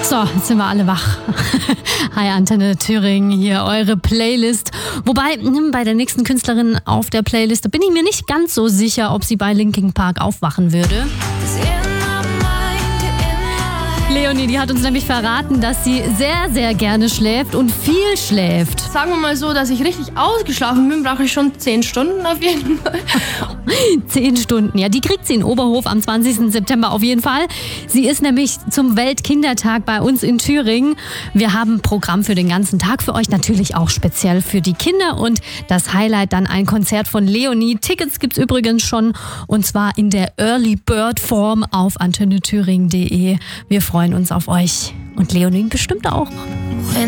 So, jetzt sind wir alle wach. Hi Antenne Thüringen, hier eure Playlist. Wobei, bei der nächsten Künstlerin auf der Playlist, da bin ich mir nicht ganz so sicher, ob sie bei Linkin Park aufwachen würde. Leonie, die hat uns nämlich verraten, dass sie sehr, sehr gerne schläft und viel schläft. Sagen wir mal so, dass ich richtig ausgeschlafen bin, brauche ich schon 10 Stunden auf jeden Fall. 10 Stunden, ja, die kriegt sie in Oberhof am 20. September auf jeden Fall. Sie ist nämlich zum Weltkindertag bei uns in Thüringen. Wir haben ein Programm für den ganzen Tag für euch, natürlich auch speziell für die Kinder. Und das Highlight dann ein Konzert von Leonie. Tickets gibt's übrigens schon und zwar in der Early Bird Form auf antennethüringen.de. Wir freuen uns auf euch und Leonie bestimmt auch.